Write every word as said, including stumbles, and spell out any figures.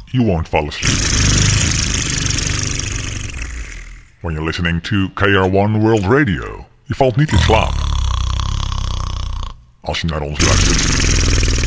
you won't fall asleep. When you're listening to K R one World Radio, je valt niet in slaap. Als je naar ons luistert.